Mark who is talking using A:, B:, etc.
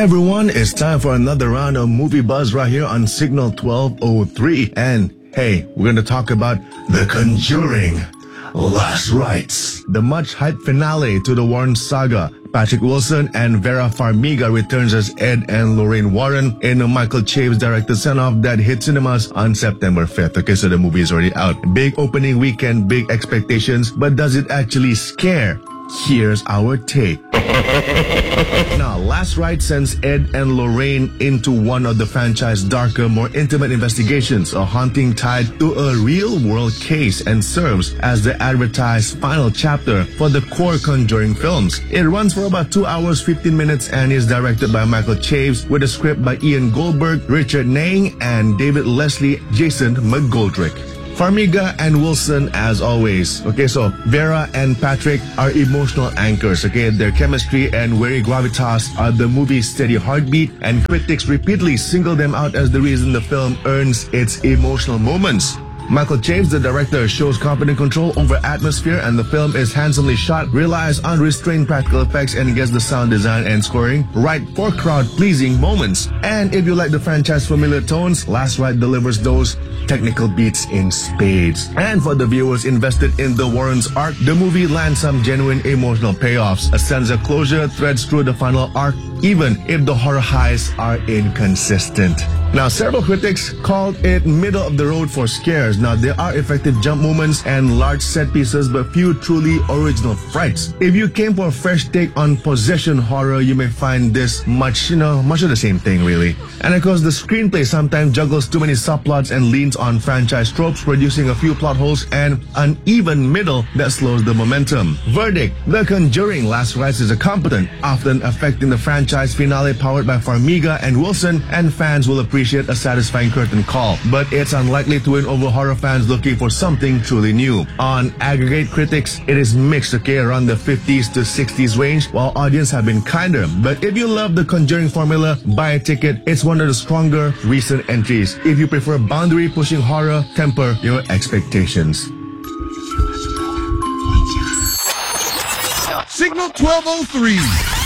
A: everyone, it's time for another round of Movie Buzz right here on Signal 1203. And hey, we're going to talk about The Conjuring Last Rites, the much-hyped finale to the Warren saga. Patrick Wilson and Vera Farmiga returns as Ed and Lorraine Warren in a Michael Chaves directed send-off that hit cinemas on September 5th. Okay, so the movie is already out. Big opening weekend, big expectations, but does it actually scare? Here's our take. Now, Last Ride sends Ed and Lorraine into one of the franchise's darker, more intimate investigations, a haunting tied to a real-world case, and serves as the advertised final chapter for the core Conjuring films. It runs for about 2 hours, 15 minutes, and is directed by Michael Chaves with a script by Ian Goldberg, Richard Nang, and David Leslie Jason McGoldrick. Farmiga and Wilson as always. Okay, so Vera and Patrick are emotional anchors. Okay, their chemistry and wary gravitas are the movie's steady heartbeat, and critics repeatedly single them out as the reason the film earns its emotional moments. Michael Chaves, the director, shows confident control over atmosphere, and the film is handsomely shot, relies on restrained practical effects, and gets the sound design and scoring right for crowd-pleasing moments. And if you like the franchise's familiar tones, Last Ride delivers those technical beats in spades. And for the viewers invested in the Warrens' arc, the movie lands some genuine emotional payoffs. A sense of closure threads through the final arc, even if the horror highs are inconsistent. Now, several critics called it middle of the road for scares. Now, there are effective jump moments and large set pieces, but few truly original frights. If you came for a fresh take on possession horror, you may find this much of the same thing, really. And of course, the screenplay sometimes juggles too many subplots and leans on franchise tropes, producing a few plot holes and an uneven middle that slows the momentum. Verdict: The Conjuring Last Rites is a competent, often affecting the franchise finale powered by Farmiga and Wilson, and fans will appreciate a satisfying curtain call, but it's unlikely to win over horror fans looking for something truly new. On aggregate critics, it is mixed, okay, around the 50s to 60s range, while audience have been kinder. But if you love the Conjuring formula, buy a ticket. It's one of the stronger recent entries. If you prefer boundary-pushing horror, temper your expectations.
B: Signal 1203.